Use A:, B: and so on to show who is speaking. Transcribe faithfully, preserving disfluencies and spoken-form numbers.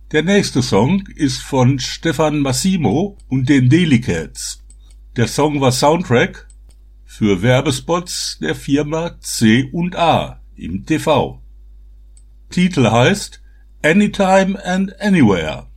A: Der nächste Song ist von Stefan Massimo und den Delicates. Der Song war Soundtrack für Werbespots der Firma C und A im T V. Titel heißt Anytime and Anywhere.